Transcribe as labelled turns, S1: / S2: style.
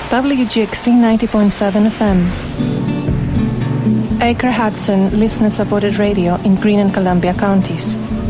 S1: WGXC 90.7 FM. Acre Hudson listener-supported radio in Greene and Columbia counties.